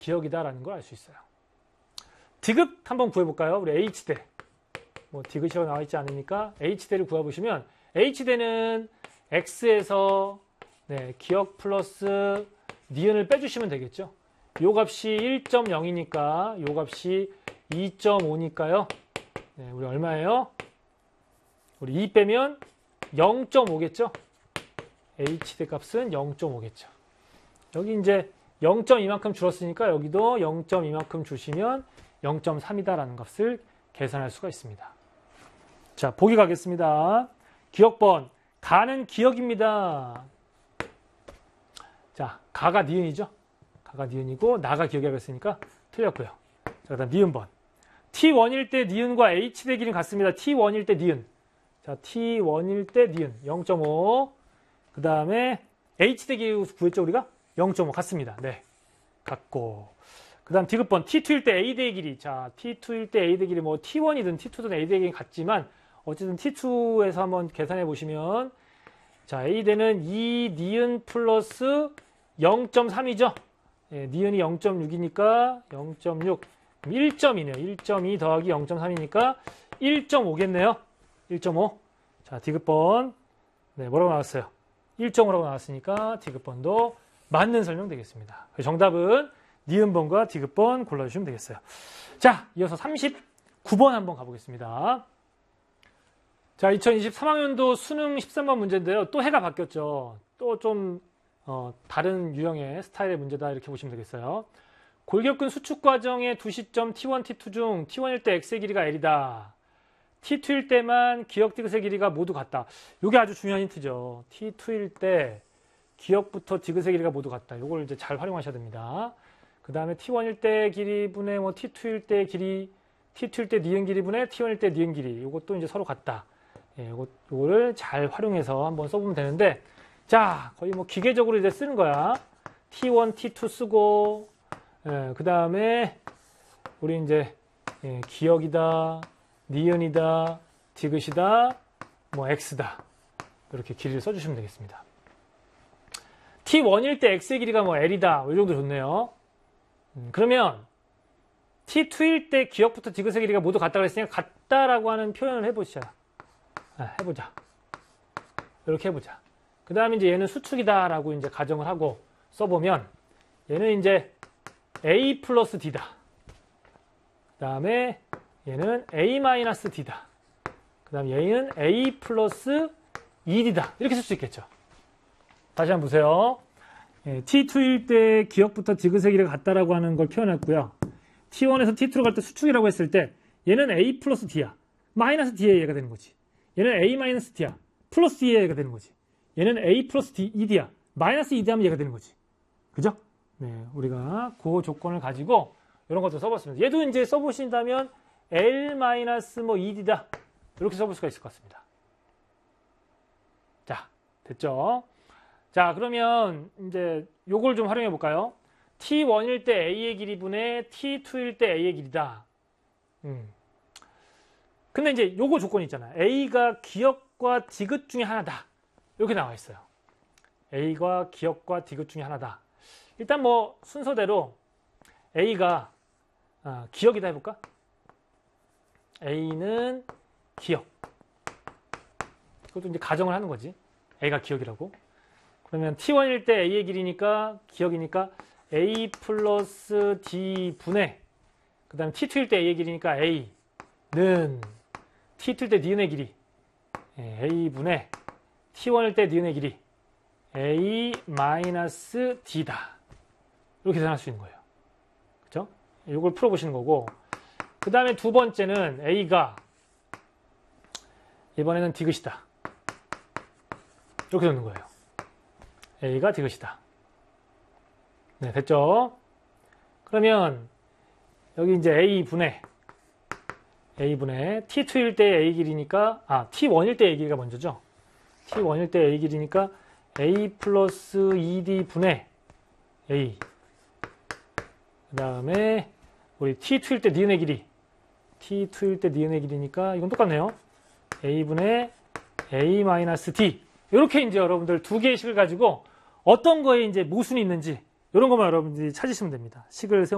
기억이다라는 걸 알 수 있어요. 디귿 한번 구해볼까요? 우리 H대. 뭐 디귿이라고 나와 있지 않으니까 H대를 구해보시면 H대는 X에서 기억 플러스 니은을 빼주시면 되겠죠. 요 값이 1.0이니까 요 값이 2.5니까요. 우리 얼마예요? 우리 2 빼면 0.5겠죠? H대 값은 0.5겠죠. 여기 이제 0.2만큼 줄었으니까 여기도 0.2만큼 주시면 0.3이다라는 값을 계산할 수가 있습니다. 자, 보기 가겠습니다. 기억번. 가는 기억입니다. 자, 가가 니은이죠? 가가 니은이고 나가 기억이라고 했으니까 틀렸고요. 자, 그 다음 니은번. T1일 때 니은과 H대 길이는 같습니다. T1일 때 니은. 자, T1일 때 니은 0.5. 그 다음에 H대 길이 구했죠, 우리가? 0.5 같습니다. 네. 같고. 그 다음 디귿번. T2일 때 A대의 길이. 자, T2일 때 A대 길이 뭐 T1이든 T2든 A대 길이 같지만 어쨌든 T2에서 한번 계산해 보시면 자, A대는 2 니은 플러스 0.3이죠. 예, 니은이 0.6이니까 0.6. 1.2네요. 1.2 더하기 0.3이니까 1.5겠네요. 1.5. 자, 디귿번. 네, 뭐라고 나왔어요? 1.5라고 나왔으니까 디귿번도 맞는 설명 되겠습니다. 정답은 니은번과 디귿번 골라주시면 되겠어요. 자, 이어서 39번 한번 가보겠습니다. 자, 2023학년도 수능 13번 문제인데요. 또 해가 바뀌었죠. 또 좀 다른 유형의 스타일의 문제다 이렇게 보시면 되겠어요. 골격근 수축 과정의 두 시점 T1, T2 중 T1일 때 X의 길이가 L이다. T2일 때만 기억 디귿의 길이가 모두 같다. 이게 아주 중요한 힌트죠. T2일 때 기억부터 디귿의 길이가 모두 같다. 이걸 이제 잘 활용하셔야 됩니다. 그 다음에 T1일 때 길이분의 뭐 T2일 때 길이, T2일 때 니은 길이분의 T1일 때 니은 길이. 이것도 이제 서로 같다. 예, 요거를 잘 활용해서 한번 써보면 되는데, 자, 거의 뭐 기계적으로 이제 쓰는 거야. T1, T2 쓰고, 예, 그 다음에 우리 이제 기억이다, 니은이다, 디귿이다, 뭐 X다. 이렇게 길이를 써주시면 되겠습니다. T1일 때 X의 길이가 뭐 L이다. 이 정도 좋네요. 그러면 T2일 때 기억부터 디귿의 길이가 모두 같다고 했으니까 같다라고 하는 표현을 해보자. 해보자. 이렇게 해보자. 그 다음에 이제 얘는 수축이다라고 이제 가정을 하고 써보면 얘는 이제 A 플러스 D다. 그 다음에 얘는 A 마이너스 D다. 그 다음 얘는 A 플러스 2D다. 이렇게 쓸 수 있겠죠. 다시 한번 보세요. T2일 때 기억부터 디귿의 길이가 같다라고 하는 걸 표현했고요. T1에서 T2로 갈 때 수축이라고 했을 때 얘는 A 플러스 D야. 마이너스 D의 얘가 되는 거지. 얘는 A 마이너스 D야. 플러스 D의 얘가 되는 거지. 얘는 A 플러스 D, 2D야. 마이너스 2D 하면 얘가 되는 거지. 그죠? 네, 우리가 그 조건을 가지고 이런 것도 써봤습니다. 얘도 이제 써보신다면 L 마이너스 뭐 2D다. 이렇게 써볼 수가 있을 것 같습니다. 자, 됐죠? 자, 그러면 이제 요걸 좀 활용해 볼까요? T1일 때 A의 길이분의 T2일 때 A의 길이다. 근데 이제 요거 조건이 있잖아요. A가 기억과 디귿 중에 하나다. 이렇게 나와 있어요. A가 기억과 디귿 중에 하나다. 일단 뭐 순서대로 A가 기억이다 해볼까? A는 기억. 그것도 이제 가정을 하는 거지. A가 기억이라고. 그러면 T1일 때 A의 길이니까 기억이니까 A 플러스 D 분의 그 다음에 T2일 때 A의 길이니까 A는 T2일 때 니은의 길이 A 분의 T1일 때 니은의 길이 A 마이너스 D다. 이렇게 계산할 수 있는 거예요. 그죠? 이걸 풀어보시는 거고 그 다음에 두 번째는 A가 이번에는 디귿이다. 이렇게 되는 거예요. A가 디귿이다. 네, 됐죠? 그러면 여기 이제 A분의 T2일 때 A 길이니까 T1일 때 A 길이가 먼저죠. T1일 때 A 길이니까 A 플러스 2D 분의 A 그 다음에 우리 T2일 때 니은의 길이 T2일 때 니은의 길이니까 이건 똑같네요. A분의 A 마이너스 D 이렇게 이제 여러분들 두 개의 식을 가지고 어떤 거에 이제 모순이 있는지 이런 것만 여러분들이 찾으시면 됩니다. 식을 세워